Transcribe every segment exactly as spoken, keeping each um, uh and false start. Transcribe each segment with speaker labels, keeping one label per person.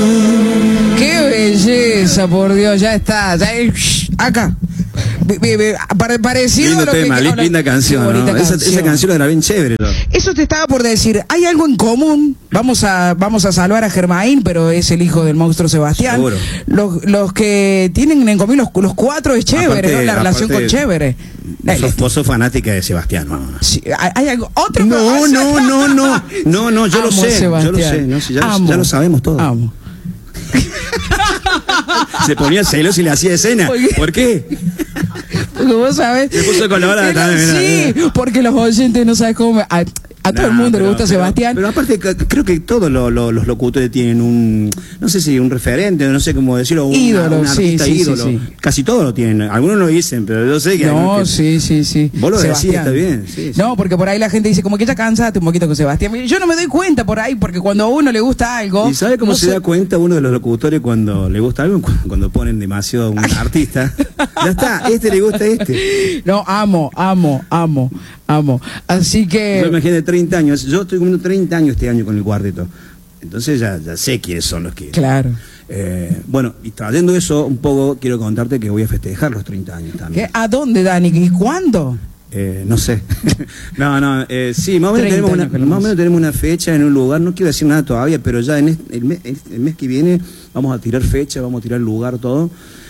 Speaker 1: Qué belleza, por Dios, ya está. Ya, acá. Parecido
Speaker 2: lindo
Speaker 1: a lo
Speaker 2: tema,
Speaker 1: que,
Speaker 2: linda, linda canción, ¿no?
Speaker 1: canción.
Speaker 2: Esa, esa canción la grabé bien chévere, ¿no?
Speaker 1: Eso te estaba por decir, hay algo en común. Vamos a vamos a salvar a Germain, pero es el hijo del monstruo Sebastián.
Speaker 2: Seguro.
Speaker 1: Los, los que tienen en común los, los cuatro es chévere, aparte, ¿no? La relación con chévere.
Speaker 2: Sos, vos sos fanática de Sebastián, ¿no?
Speaker 1: Sí, ¿hay, hay algo otro?
Speaker 2: No, no, no, no, no, no, yo
Speaker 1: Amo
Speaker 2: lo sé,
Speaker 1: Sebastián.
Speaker 2: yo lo sé, no, si ya,
Speaker 1: Amo.
Speaker 2: ya lo sabemos todo.
Speaker 1: Amo.
Speaker 2: Se ponía celoso y le hacía escena.
Speaker 1: ¿Por qué?
Speaker 2: ¿Por qué?
Speaker 1: Porque vos sabés.
Speaker 2: Se puso con la hora también.
Speaker 1: Sí, mira, porque los oyentes no saben cómo. Me, a, a todo nah, el mundo pero, le gusta
Speaker 2: pero,
Speaker 1: Sebastián.
Speaker 2: Pero aparte, creo que todos lo, lo, los locutores tienen un. No sé si un referente, no sé cómo decirlo. Un,
Speaker 1: ídolo,
Speaker 2: un artista
Speaker 1: sí, sí,
Speaker 2: ídolo.
Speaker 1: Sí, sí.
Speaker 2: Casi todos lo tienen. Algunos lo dicen, pero yo sé que.
Speaker 1: No,
Speaker 2: que,
Speaker 1: sí, sí, sí.
Speaker 2: Vos lo decís, está bien. Sí, sí.
Speaker 1: No, porque por ahí la gente dice, como que ya cansaste un poquito con Sebastián. Yo no me doy cuenta por ahí, porque cuando a uno le gusta algo.
Speaker 2: ¿Y sabe cómo
Speaker 1: no
Speaker 2: se
Speaker 1: sé...
Speaker 2: da cuenta uno de los locutores cuando le gusta algo? Cuando ponen demasiado a un artista. Ya está, este le gusta a este.
Speaker 1: No, amo, amo, amo, amo. Así que.
Speaker 2: Yo imagínate treinta años. Yo estoy cumpliendo treinta años este año con el cuarteto. Entonces ya, ya sé quiénes son los que...
Speaker 1: Claro.
Speaker 2: Eh, bueno, y trayendo eso un poco, quiero contarte que voy a festejar los treinta años también.
Speaker 1: ¿Qué? ¿A dónde, Dani? ¿Y cuándo?
Speaker 2: Eh, no sé. no, no, eh, sí, más o, menos tenemos una, más o menos tenemos una fecha en un lugar, no quiero decir nada todavía, pero ya en este, el, mes, el mes que viene vamos a tirar fecha, vamos a tirar lugar, todo.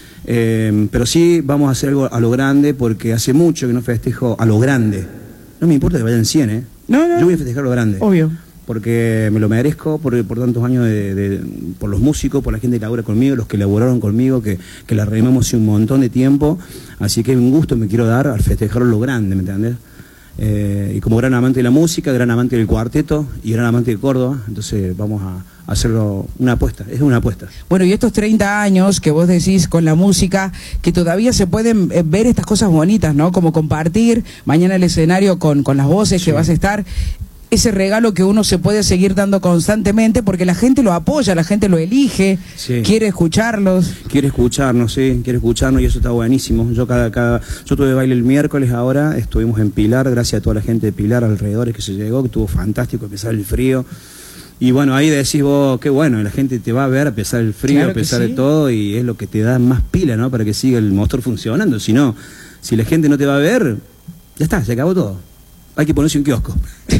Speaker 2: Eh, pero sí vamos a hacer algo a lo grande, porque hace mucho que no festejo a lo grande. No me importa que vayan cien, ¿eh?
Speaker 1: No, no.
Speaker 2: Yo voy a festejar a lo grande.
Speaker 1: Obvio.
Speaker 2: Porque me lo merezco por, por tantos años, de, de, por los músicos, por la gente que labora conmigo, los que laboraron conmigo, que, que la remamos hace un montón de tiempo. Así que un gusto me quiero dar al festejar lo grande, ¿me entiendes? Eh, y como gran amante de la música, gran amante del cuarteto y gran amante de Córdoba, entonces vamos a hacerlo una apuesta, es una apuesta.
Speaker 1: Bueno, y estos treinta años que vos decís con la música, que todavía se pueden ver estas cosas bonitas, ¿no? Como compartir mañana el escenario con, con las voces, sí, que vas a estar... Ese regalo que uno se puede seguir dando constantemente porque la gente lo apoya, la gente lo elige, sí, quiere escucharlos.
Speaker 2: Quiere escucharnos, sí, quiere escucharnos y eso está buenísimo. Yo cada, cada, yo tuve baile el miércoles ahora, estuvimos en Pilar, gracias a toda la gente de Pilar alrededor que se llegó, que estuvo fantástico a pesar del frío. Y bueno, ahí decís vos, qué bueno, la gente te va a ver a pesar del frío, claro, a pesar sí, de todo, y es lo que te da más pila, ¿no? Para que siga el motor funcionando. Si no, si la gente no te va a ver, ya está, se acabó todo. Hay que ponerse un kiosco.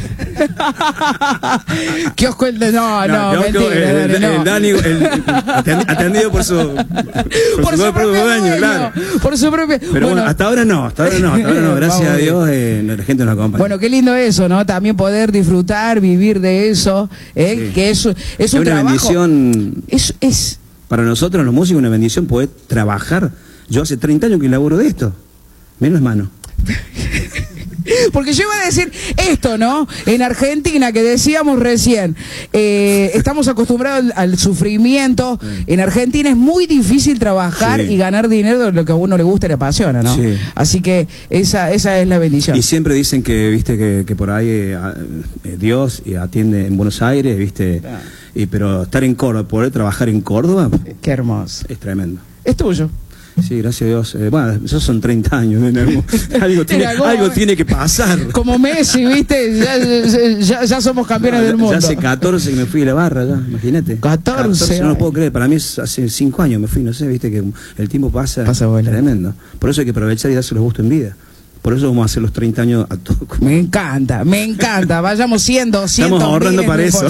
Speaker 1: Kiosco el de... No, no,
Speaker 2: no kiosco,
Speaker 1: mentira,
Speaker 2: el, el,
Speaker 1: no.
Speaker 2: el Dani, el, atendido por su... Por,
Speaker 1: por
Speaker 2: su,
Speaker 1: su propio
Speaker 2: dueño,
Speaker 1: dueño,
Speaker 2: claro.
Speaker 1: Por su propio...
Speaker 2: Pero bueno, bueno, hasta ahora no, hasta ahora no, hasta ahora no. Gracias a Dios eh, la gente nos acompaña.
Speaker 1: Bueno, qué lindo eso, ¿no? También poder disfrutar, vivir de eso, ¿eh? Sí. Que es, es, es un
Speaker 2: una
Speaker 1: trabajo...
Speaker 2: bendición...
Speaker 1: Es, es...
Speaker 2: Para nosotros los músicos una bendición poder trabajar. Yo hace treinta años que laburo de esto. Menos mano.
Speaker 1: Porque yo iba a decir esto, ¿no? En Argentina, que decíamos recién, eh, estamos acostumbrados al, al sufrimiento. Sí. En Argentina es muy difícil trabajar, sí, y ganar dinero de lo que a uno le gusta y le apasiona, ¿no? Sí. Así que esa esa es la bendición.
Speaker 2: Y siempre dicen que, viste, que, que por ahí eh, eh, Dios atiende en Buenos Aires, viste, ah. y, pero estar en Córdoba, poder trabajar en Córdoba,
Speaker 1: qué hermoso.
Speaker 2: Es tremendo.
Speaker 1: Es tuyo.
Speaker 2: Sí, gracias a Dios. Eh, bueno, esos son treinta años. ¿no? Algo, tiene, como, algo tiene que pasar.
Speaker 1: Como Messi, ¿viste? Ya, ya, ya somos campeones no, del mundo.
Speaker 2: Ya hace catorce que me fui de la barra, ya, imagínate.
Speaker 1: catorce. catorce
Speaker 2: no lo puedo creer. Para mí es hace cinco años me fui, no sé, viste que el tiempo pasa.
Speaker 1: Pasa bueno.
Speaker 2: Tremendo. Por eso hay que aprovechar y darse los gustos en vida. Por eso vamos a hacer los treinta años a todos.
Speaker 1: Me encanta, me encanta. Vayamos siendo, cientos.
Speaker 2: Estamos ahorrando para eso.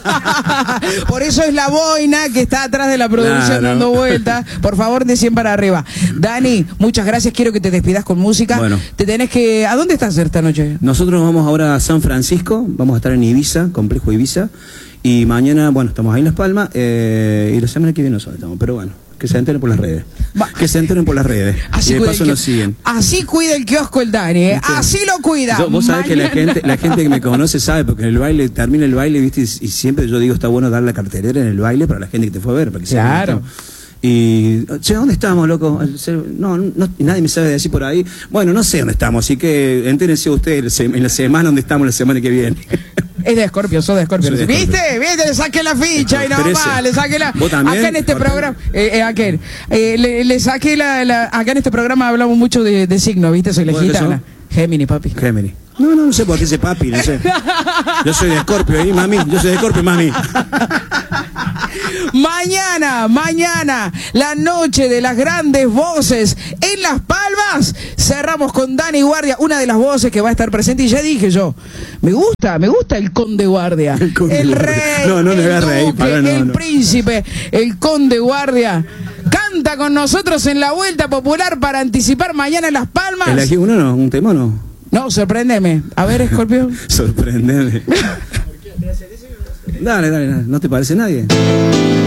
Speaker 1: Por eso es la boina que está atrás de la producción, claro, dando vueltas. Por favor, de cien para arriba. Dani, muchas gracias. Quiero que te despidas con música. Bueno. Te tenés que... ¿A dónde estás esta noche?
Speaker 2: Nosotros vamos ahora a San Francisco. Vamos a estar en Ibiza, Complejo Ibiza. Y mañana, bueno, estamos ahí en Las Palmas. Eh, y la semana que viene nosotros estamos. Pero bueno, que se enteren por las redes. Va. Que se enteren por las redes.
Speaker 1: Así
Speaker 2: y de paso nos siguen.
Speaker 1: Así cuida el kiosco el Dani, ¿eh? Así lo cuida.
Speaker 2: Yo, vos sabés mañana. Que la gente, la gente que me conoce sabe, porque en el baile, termina el baile, ¿viste? Y, y siempre yo digo, está bueno dar la cartelera en el baile para la gente que te fue a ver. Para que
Speaker 1: claro.
Speaker 2: Y, che, ¿dónde estamos, loco? No, no, nadie me sabe decir por ahí. Bueno, no sé dónde estamos, así que entérense ustedes en la semana donde estamos la semana que viene.
Speaker 1: Es de Escorpio, sos de Escorpio. ¿Viste? ¿Viste? Le saqué la ficha y nomás, le saqué la...
Speaker 2: ¿Vos también?
Speaker 1: Acá en este programa, eh, eh, aquel, eh, le, le saqué la, la... Acá en este programa hablamos mucho de, de signo, ¿viste? Soy la gitana. Géminis, papi.
Speaker 2: Géminis. No, no, no sé por qué ese papi, no sé. Yo soy de Escorpio, ¿eh, mami? Yo soy de Escorpio, mami.
Speaker 1: Mañana, mañana, la noche de las grandes voces en Las Palmas. Cerramos con Dani Guardia, una de las voces que va a estar presente. Y ya dije yo, me gusta, me gusta el Conde Guardia.
Speaker 2: El, conde
Speaker 1: el
Speaker 2: Guardia.
Speaker 1: rey,
Speaker 2: no, no
Speaker 1: el
Speaker 2: le
Speaker 1: duque,
Speaker 2: ahí, para, no,
Speaker 1: el
Speaker 2: no.
Speaker 1: príncipe, el Conde Guardia. Canta con nosotros en la Vuelta Popular para anticipar mañana en Las Palmas.
Speaker 2: ¿Elegí uno no? ¿Un tema no?
Speaker 1: No, sorpréndeme. A ver, Escorpio.
Speaker 2: Sorprendeme. Dale, dale, dale. ¿No te parece nadie?